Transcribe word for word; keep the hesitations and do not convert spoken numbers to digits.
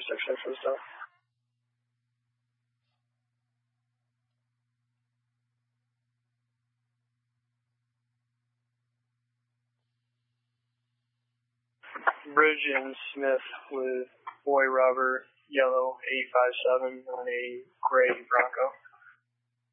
intersection for stuff. Bridge and Smith with Boy Robert, yellow eight five seven on a gray Bronco.